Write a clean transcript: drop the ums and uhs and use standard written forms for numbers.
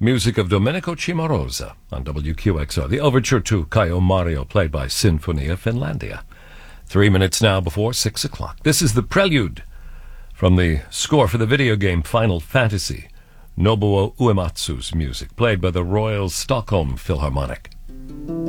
Music of Domenico Cimarosa on WQXR. The overture to Caio Mario, played by Sinfonia Finlandia. 3 minutes now before 6 o'clock. This is the prelude from the score for the video game Final Fantasy, Nobuo Uematsu's music, played by the Royal Stockholm Philharmonic.